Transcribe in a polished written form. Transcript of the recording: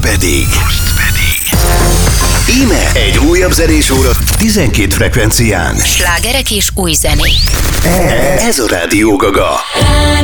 pedig. Íme egy újabb zenés óra 12 frekvencián. Slágerek és új zenék. Ez a Rádió Gaga.